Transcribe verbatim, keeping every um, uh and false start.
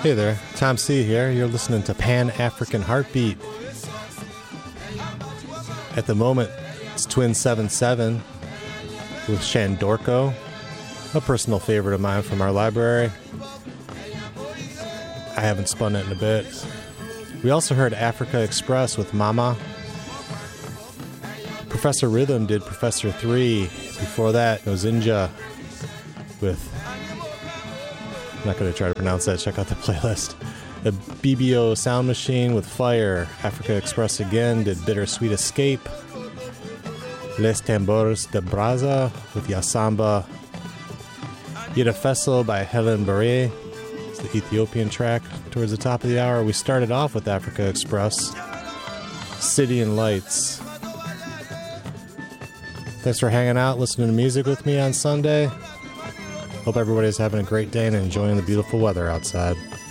Hey there, Tom C. here. You're listening to Pan-African Heartbeat. At the moment, it's Twin seven seven with Shandorko, a personal favorite of mine from our library. I haven't spun it in a bit. We also heard Africa Express with Mama. Professor Rhythm did Professor three. Before that, Nozinja with... I'm not going to try to pronounce that. Check out the playlist. The B B O Sound Machine with Fire. Africa Express again did Bittersweet Escape. Les Tambores de Braza with Yasamba. Yidafeso by Helen Barre. It's the Ethiopian track towards the top of the hour. We started off with Africa Express. City and Lights. Thanks for hanging out, listening to music with me on Sunday. Hope everybody's having a great day and enjoying the beautiful weather outside.